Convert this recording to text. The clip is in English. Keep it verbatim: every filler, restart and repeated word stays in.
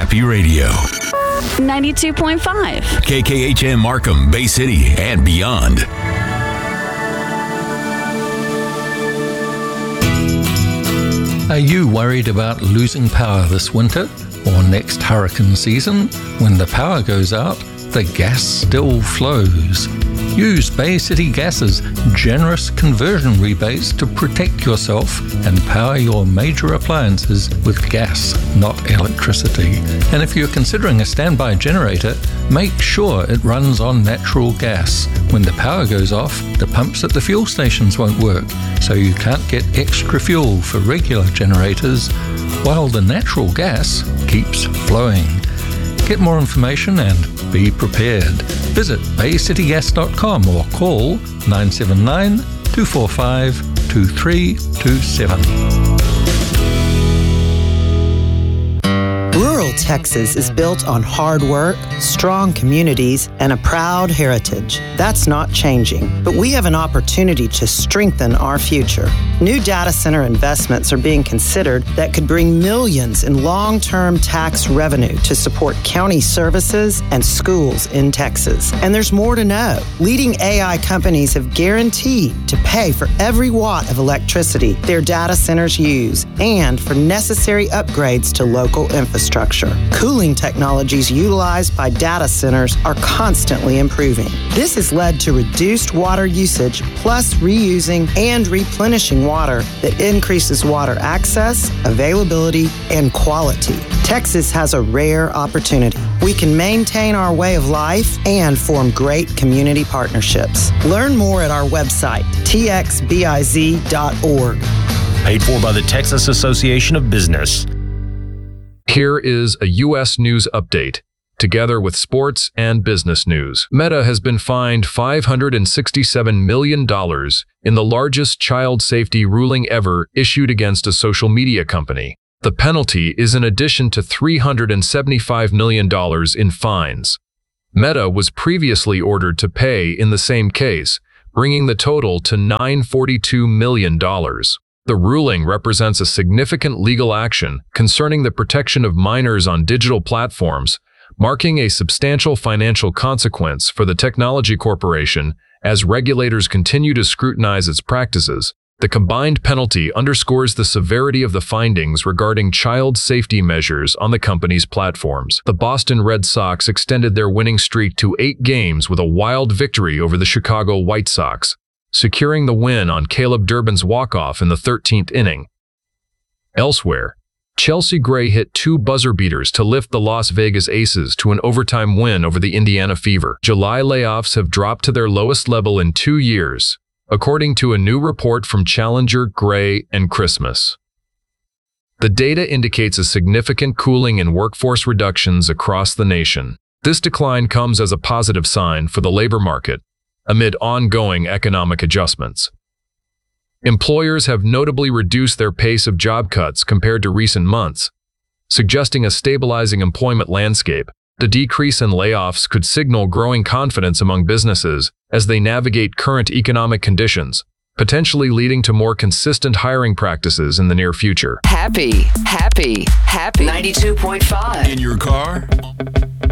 Happy Radio. ninety-two point five. K K H M Markham, Bay City, and beyond. Are you worried about losing power this winter or next hurricane season? When the power goes out, the gas still flows. Use Bay City Gas's generous conversion rebates to protect yourself and power your major appliances with gas, not electricity. And if you're considering a standby generator, make sure it runs on natural gas. When the power goes off, the pumps at the fuel stations won't work, so you can't get extra fuel for regular generators, while the natural gas keeps flowing. Get more information and be prepared. Visit bay city gas dot com or call nine seven nine, two four five, two three two seven. Rural Texas is built on hard work, strong communities, and a proud heritage. That's not changing, but we have an opportunity to strengthen our future. New data center investments are being considered that could bring millions in long-term tax revenue to support county services and schools in Texas. And there's more to know. Leading A I companies have guaranteed to pay for every watt of electricity their data centers use and for necessary upgrades to local infrastructure. Cooling technologies utilized by data centers are constantly improving. This has led to reduced water usage, plus reusing and replenishing water that increases water access, availability, and quality. Texas has a rare opportunity. We can maintain our way of life and form great community partnerships. Learn more at our website, T X B I Z dot org. Paid for by the Texas Association of Business. Here is a U S news update, together with sports and business news. Meta has been fined five hundred sixty-seven million dollars in the largest child safety ruling ever issued against a social media company. The penalty is in addition to three hundred seventy-five million dollars in fines. Meta was previously ordered to pay in the same case, bringing the total to nine hundred forty-two million dollars. The ruling represents a significant legal action concerning the protection of minors on digital platforms, marking a substantial financial consequence for the technology corporation as regulators continue to scrutinize its practices. The combined penalty underscores the severity of the findings regarding child safety measures on the company's platforms. The Boston Red Sox extended their winning streak to eight games with a wild victory over the Chicago White Sox, securing the win on Caleb Durbin's walk-off in the thirteenth inning. Elsewhere, Chelsea Gray hit two buzzer beaters to lift the Las Vegas Aces to an overtime win over the Indiana Fever. July layoffs have dropped to their lowest level in two years, according to a new report from Challenger, Gray, and Christmas. The data indicates a significant cooling in workforce reductions across the nation. This decline comes as a positive sign for the labor market, amid ongoing economic adjustments. Employers have notably reduced their pace of job cuts compared to recent months, suggesting a stabilizing employment landscape. The decrease in layoffs could signal growing confidence among businesses as they navigate current economic conditions, potentially leading to more consistent hiring practices in the near future. Happy, happy, happy. ninety-two point five. In your car?